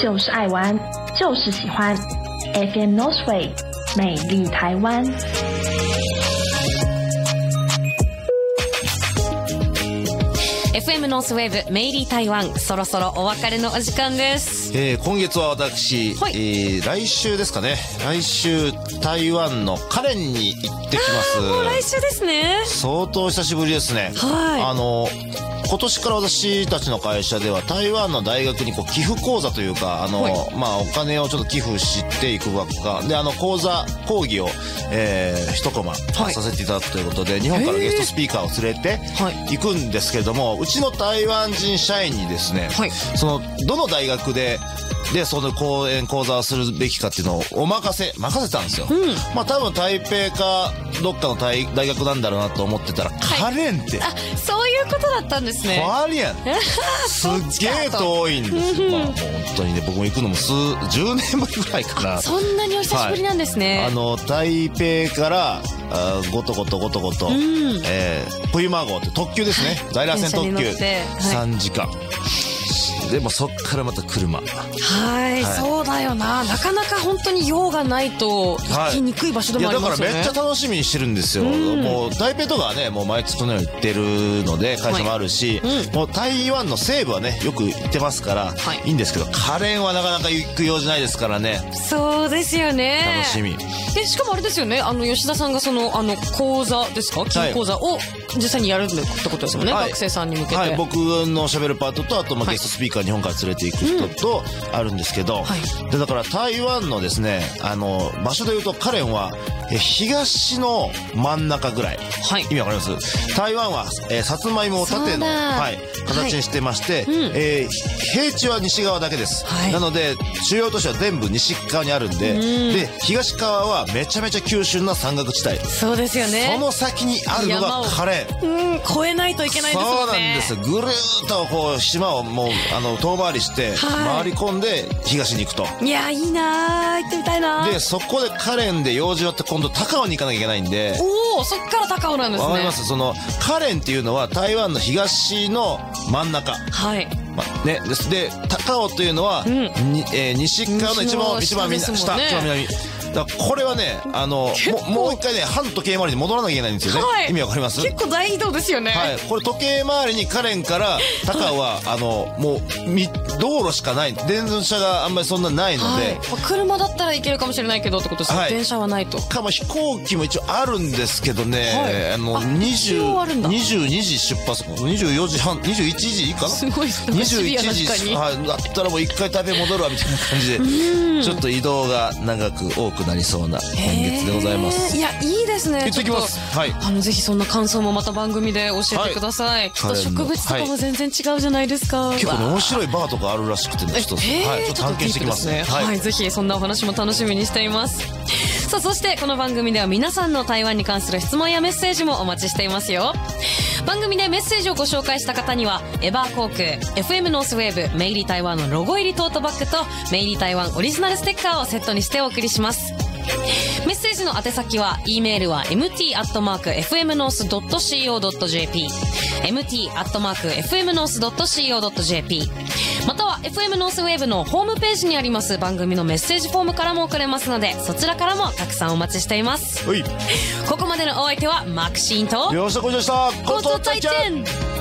就是爱玩，就是喜欢。FM Northway 美丽台湾。 FM ノースウェーブメイリー台湾、そろそろお別れのお時間です。 今月は私、はい、来週ですかね、来週台湾の花蓮に行ってきます。 もう来週ですね。 相当久しぶりですね。はい、今年から私たちの会社では台湾の大学にこう寄付講座というかお金をちょっと寄付していくばっかで講義を、一コマさせていただくということで、日本からゲストスピーカーを連れて行くんですけれども、うちの台湾人社員にですね、どの大学でその講座をするべきかっていうのを任せたんですよ。多分台北かどっかの大学なんだろうなと思ってたら、花蓮ってそういうことだったんですね。 花蓮すっげえ遠いんですよ。本当にね、僕も行くのも10年ぶりぐらいかな。 そんなにお久しぶりなんですね。 台北からごとごとプユマ号って特急ですね、在来線特急3時間でもそっからまた車。はい、そうだよな。なかなか本当に用がないと行きにくい場所でもありますよね。だからめっちゃ楽しみにしてるんですよ。もう台北とかはね、もう毎月このように行ってるので会社もあるし、もう台湾の西部はねよく行ってますからいいんですけど、花蓮はなかなか行く用事ないですからね。 そうですよね。 楽しみ。 しかもあれですよね、吉田さんがその講座ですか、寄付講座を実際にやるってことですもんね、学生さんに向けて。はい、僕の喋るパートと、あとゲストスピーカー日本から連れて行く人とあるんですけど、でだから台湾のですね、場所でいうと花蓮は東の真ん中ぐらい、意味わかります？台湾はさつまいもを縦の形にしてまして、平地は西側だけです。なので主要都市は全部西側にあるんで、で東側はめちゃめちゃ急峻な山岳地帯。そうですよね。その先にあるのが花蓮。越えないといけないですもんね。 そうなんです。ぐるーっとこう島をもう遠回りして回り込んで東に行くと。 いや、いいなー、行ってみたいなー。 でそこで花蓮で用事終わって今度高雄に行かなきゃいけないんで。 おお、そっから高雄なんですね。 わかります。その花蓮っていうのは台湾の東の真ん中。はい。ね、で高雄というのは、西側の一番下、一番南。だからこれはね、もう一回ね反時計回りに戻らなきゃいけないんですよね。意味わかります？ 結構大移動ですよね。はい。 これ時計回りに花蓮から高尾はもう道路しかない、電車があんまりそんなないので、 車だったら行けるかもしれないけどってことですね。電車はないと。 かも飛行機も一応あるんですけどね、22時出発、24時半、21時かな。すごいですね。21時だったらもう一回食べ戻るわみたいな感じで、ちょっと移動が長く多くなりそうな今月でございます。 いや、いいですね。 行ってきます。はい。 ぜひそんな感想もまた番組で教えてください。きっと植物とかも全然違うじゃないですか。 結構面白いバーとかあるらしくてね、ちょっと探検してきますね。 はい。ぜひそんなお話も楽しみにしています。さあ、そしてこの番組では皆さんの台湾に関する質問やメッセージもお待ちしていますよ。番組でメッセージをご紹介した方にはエバー航空 FM ノースウェーブメイリー台湾のロゴ入りトートバッグとメイリー台湾オリジナルステッカーをセットにしてお送りします。メッセージの宛先は E メールは mt@fmnorth.co.jp mt@fmnorth.co.jp または FM ノースウェーブのホームページにあります番組のメッセージフォームからも送れますので、そちらからもたくさんお待ちしています。ここまでのお相手はマクシーンとよろしくお願いしました。 ごと再见。